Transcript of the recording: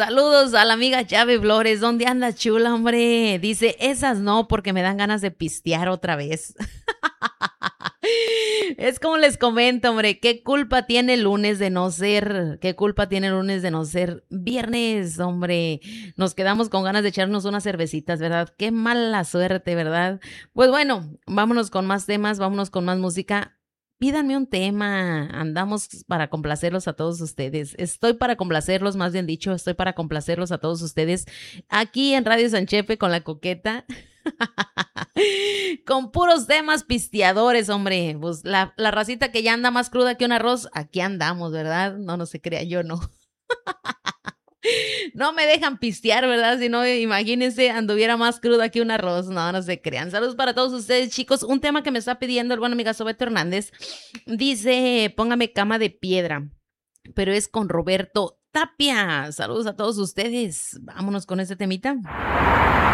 Saludos a la amiga Chave Flores. ¿Dónde anda, chula, hombre? Dice, esas no, porque me dan ganas de pistear otra vez. Es como les comento, hombre, ¿qué culpa tiene el lunes de no ser? ¿Qué culpa tiene el lunes de no ser viernes, hombre? Nos quedamos con ganas de echarnos unas cervecitas, ¿verdad? Qué mala suerte, ¿verdad? Pues bueno, vámonos con más temas, vámonos con más música. Pídanme un tema, andamos para complacerlos a todos ustedes. Estoy para complacerlos, más bien dicho, estoy para complacerlos a todos ustedes aquí en Radio Sanchepe con la coqueta. Con puros temas pisteadores, hombre. Pues la racita que ya anda más cruda que un arroz, aquí andamos, ¿verdad? No, no se crea, yo no. No me dejan pistear, ¿verdad? Si no, imagínense, anduviera más cruda que un arroz. No, no se crean. Saludos para todos ustedes, chicos. Un tema que me está pidiendo el buen amiga Sobeto Hernández. Dice, póngame cama de piedra, pero es con Roberto Tapia. Saludos a todos ustedes. Vámonos con este temita.